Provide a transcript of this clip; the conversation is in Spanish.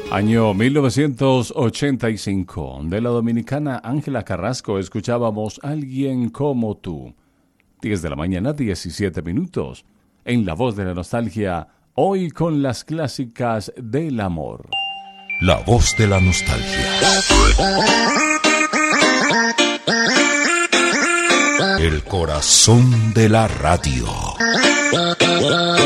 Año 1985. De la dominicana Ángela Carrasco escuchábamos Alguien como tú. 10 de la mañana, 17 minutos. En La Voz de la Nostalgia, hoy con las clásicas del amor. La Voz de la Nostalgia. El corazón de la radio.